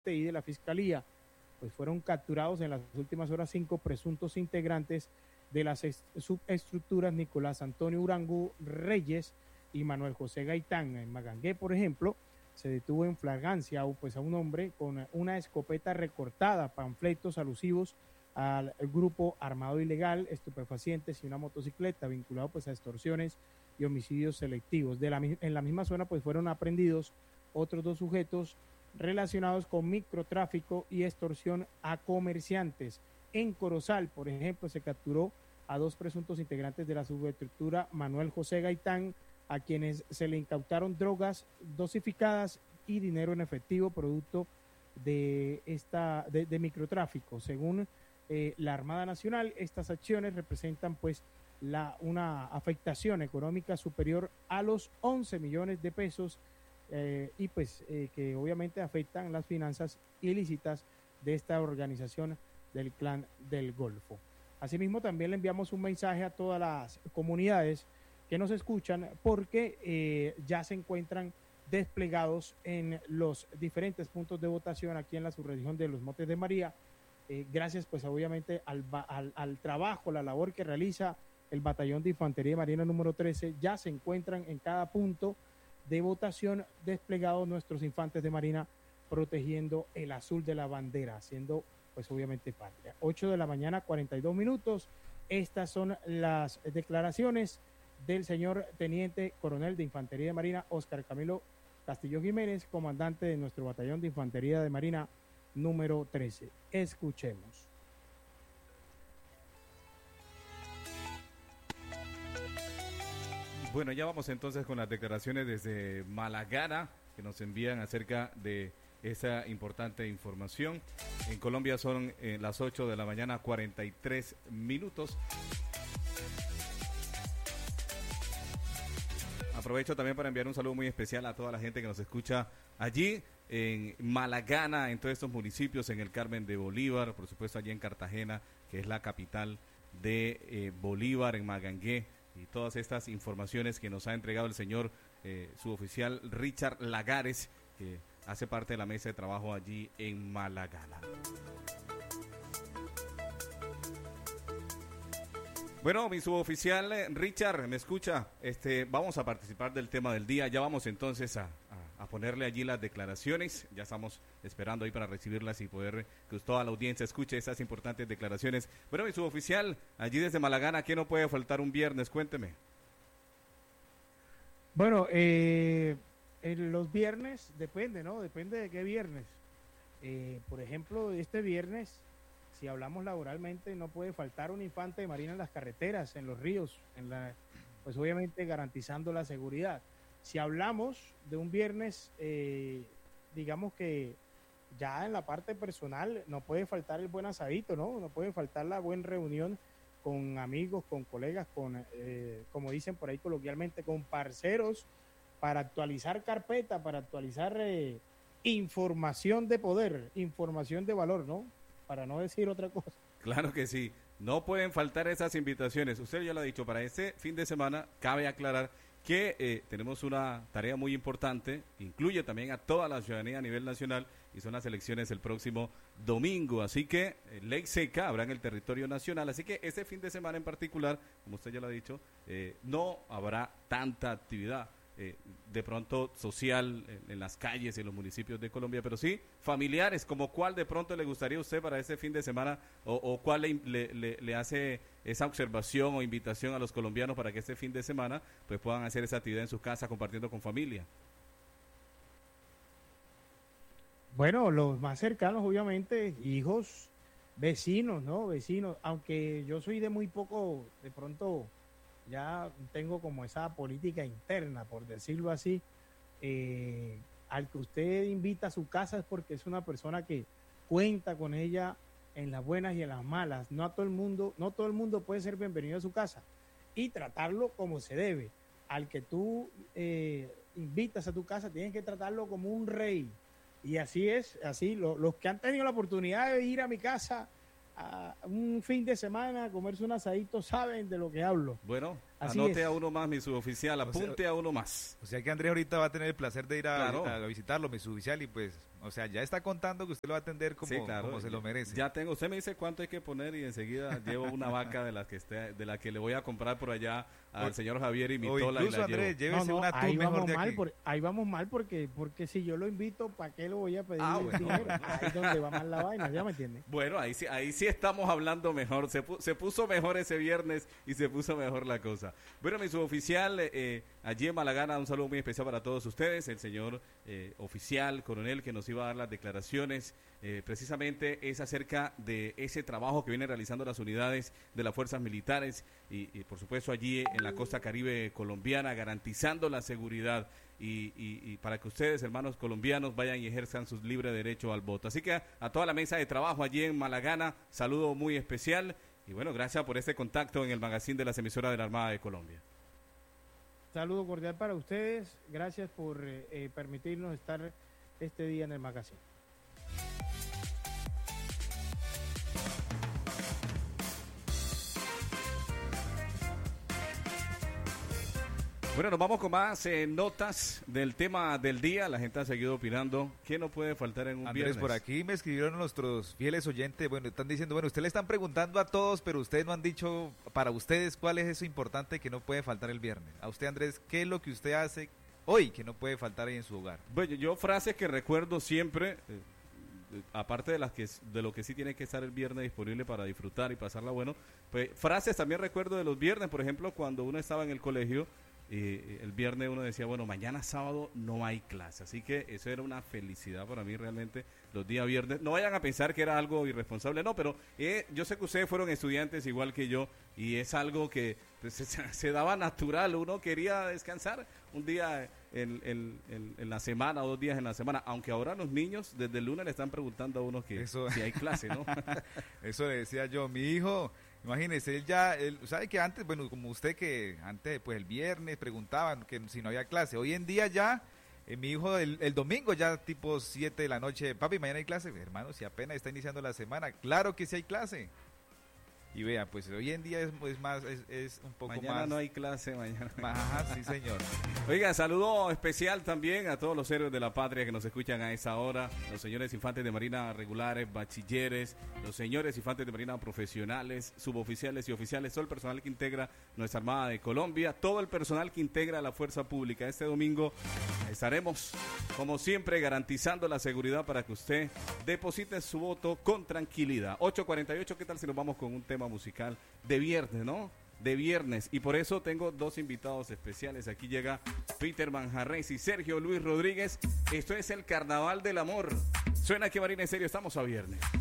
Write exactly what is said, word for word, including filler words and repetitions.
y de la Fiscalía. Pues fueron capturados en las últimas horas cinco presuntos integrantes de las subestructuras Nicolás Antonio Urango Reyes y Manuel José Gaitán. En Magangué, por ejemplo, se detuvo en flagrancia pues, a un hombre con una escopeta recortada, panfletos alusivos al grupo armado ilegal, estupefacientes y una motocicleta vinculado pues, a extorsiones y homicidios selectivos. De la, en la misma zona pues, fueron aprendidos otros dos sujetos relacionados con microtráfico y extorsión a comerciantes. En Corozal, por ejemplo, se capturó a dos presuntos integrantes de la subestructura Manuel José Gaitán, a quienes se le incautaron drogas dosificadas y dinero en efectivo producto de esta de, de microtráfico. Según eh, la Armada Nacional, estas acciones representan pues la, una afectación económica superior a los once millones de pesos eh, y pues eh, que obviamente afectan las finanzas ilícitas de esta organización del Clan del Golfo. Asimismo, también le enviamos un mensaje a todas las comunidades que nos escuchan porque eh, ya se encuentran desplegados en los diferentes puntos de votación aquí en la subregión de los Montes de María, eh, gracias pues obviamente al, al, al trabajo, la labor que realiza el Batallón de Infantería Marina número trece, ya se encuentran en cada punto de votación desplegados nuestros infantes de Marina protegiendo el azul de la bandera, haciendo pues obviamente patria. ocho de la mañana, cuarenta y dos minutos. Estas son las declaraciones del señor Teniente Coronel de Infantería de Marina, Óscar Camilo Castillo Jiménez, comandante de nuestro Batallón de Infantería de Marina número trece. Escuchemos. Bueno, ya vamos entonces con las declaraciones desde Malagana, que nos envían acerca de esa importante información. En Colombia son eh, las ocho de la mañana, cuarenta y tres minutos. Aprovecho también para enviar un saludo muy especial a toda la gente que nos escucha allí en Malagana, en todos estos municipios, en el Carmen de Bolívar, por supuesto allí en Cartagena, que es la capital de eh, Bolívar, en Magangué, y todas estas informaciones que nos ha entregado el señor eh, suboficial Richard Lagares, que hace parte de la mesa de trabajo allí en Malagana. Bueno, mi suboficial eh, Richard, ¿me escucha? Este, vamos a participar del tema del día. Ya vamos entonces a, a, a ponerle allí las declaraciones. Ya estamos esperando ahí para recibirlas y poder que toda la audiencia escuche esas importantes declaraciones. Bueno, mi suboficial, allí desde Malagana, ¿qué no puede faltar un viernes? Cuénteme. Bueno, eh... En los viernes, depende, ¿no? Depende de qué viernes. Eh, por ejemplo, este viernes, si hablamos laboralmente, no puede faltar un infante de marina en las carreteras, en los ríos, en la, pues obviamente garantizando la seguridad. Si hablamos de un viernes, eh, digamos que ya en la parte personal, no puede faltar el buen asadito, ¿no? No puede faltar la buena reunión con amigos, con colegas, con, eh, como dicen por ahí coloquialmente, con parceros, para actualizar carpeta, para actualizar eh, información de poder, información de valor, ¿no? Para no decir otra cosa. Claro que sí, no pueden faltar esas invitaciones. Usted ya lo ha dicho, para este fin de semana cabe aclarar que eh, tenemos una tarea muy importante, incluye también a toda la ciudadanía a nivel nacional, y son las elecciones el próximo domingo, así que eh, ley seca habrá en el territorio nacional, así que este fin de semana en particular, como usted ya lo ha dicho, eh, no habrá tanta actividad. Eh, de pronto social en, en las calles, en los municipios de Colombia, pero sí familiares, como cuál de pronto le gustaría a usted para este fin de semana, o, o cuál le, le, le hace esa observación o invitación a los colombianos para que este fin de semana pues puedan hacer esa actividad en su casa compartiendo con familia. Bueno, los más cercanos obviamente, hijos, vecinos, ¿no? Vecinos, aunque yo soy de muy poco, de pronto ya tengo como esa política interna, por decirlo así, eh, al que usted invita a su casa es porque es una persona que cuenta con ella en las buenas y en las malas. No a todo el mundo, no todo el mundo puede ser bienvenido a su casa, y tratarlo como se debe. Al que tú eh, invitas a tu casa tienes que tratarlo como un rey, y así es, así lo, los que han tenido la oportunidad de ir a mi casa a un fin de semana a comerse un asadito saben de lo que hablo. Bueno, así anote es. A uno más, mi suboficial, apunte o sea, a uno más. O sea que Andrés ahorita va a tener el placer de ir a, claro. a, a visitarlo, mi suboficial, y pues O sea, ya está contando que usted lo va a atender como, sí, claro, como se lo merece. Ya tengo, usted me dice cuánto hay que poner y enseguida llevo una vaca de la que esté, de la que le voy a comprar por allá al o, señor Javier y mi tola y la incluso, Andrés, llevo. llévese no, no, una ahí mejor vamos de mal aquí. por, ahí vamos mal porque porque si yo lo invito, ¿para qué lo voy a pedir ah, el bueno, dinero? bueno. Ahí es donde va mal la vaina, ¿ya me entiendes? Bueno, ahí sí, ahí sí estamos hablando mejor. Se, pu se puso mejor ese viernes y se puso mejor la cosa. Bueno, mi suboficial, eh, allí en Malagana, un saludo muy especial para todos ustedes. El señor eh, oficial, coronel, que nos iba a dar las declaraciones. Eh, precisamente es acerca de ese trabajo que vienen realizando las unidades de las fuerzas militares y, y por supuesto allí en la costa caribe colombiana, garantizando la seguridad y, y, y para que ustedes, hermanos colombianos, vayan y ejerzan su libre derecho al voto. Así que a, a toda la mesa de trabajo allí en Malagana, saludo muy especial y bueno, gracias por este contacto en el magazine de las emisoras de la Armada de Colombia. Saludo cordial para ustedes, gracias por eh, eh, permitirnos estar este día en el magazine. Bueno, nos vamos con más eh, notas del tema del día. La gente ha seguido opinando. ¿Qué no puede faltar en un Andrés, viernes? por aquí me escribieron nuestros fieles oyentes. Bueno, están diciendo, bueno, ustedes le están preguntando a todos, pero ustedes no han dicho para ustedes cuál es eso importante que no puede faltar el viernes. A usted, Andrés, ¿qué es lo que usted hace hoy que no puede faltar ahí en su hogar? Bueno, yo frases que recuerdo siempre, eh, aparte de las que de lo que sí tiene que estar el viernes disponible para disfrutar y pasarla bueno, pues frases también recuerdo de los viernes, por ejemplo, cuando uno estaba en el colegio. Eh, el viernes uno decía, bueno, mañana sábado no hay clase, así que eso era una felicidad para mí realmente los días viernes. No vayan a pensar que era algo irresponsable, no, pero eh, yo sé que ustedes fueron estudiantes igual que yo y es algo que pues, se, se daba natural, uno quería descansar un día en, en, en, en la semana o dos días en la semana, aunque ahora los niños desde el lunes le están preguntando a uno que eso, si hay clase, ¿no? Eso le decía yo, mi hijo... Imagínese, él ya, él, sabe que antes, bueno, como usted que antes, pues el viernes preguntaban que si no había clase, hoy en día ya, eh, mi hijo el, el domingo ya tipo siete de la noche, papi, mañana hay clase, hermano, si apenas está iniciando la semana, claro que sí hay clase. Y vea, pues hoy en día es, es más, es, es un poco mañana más... Mañana no hay clase, mañana. Ajá, sí, señor. Oiga, saludo especial también a todos los héroes de la patria que nos escuchan a esa hora, los señores infantes de marina regulares, bachilleres, los señores infantes de marina profesionales, suboficiales y oficiales, todo el personal que integra nuestra Armada de Colombia, todo el personal que integra la fuerza pública. Este domingo estaremos, como siempre, garantizando la seguridad para que usted deposite su voto con tranquilidad. ocho cuarenta y ocho, ¿qué tal si nos vamos con un tema musical de viernes, ¿no? De viernes, y por eso tengo dos invitados especiales. Aquí llega Peter Manjarres y Sergio Luis Rodríguez. Esto es el Carnaval del Amor. Suena que Marina en serio, estamos a viernes.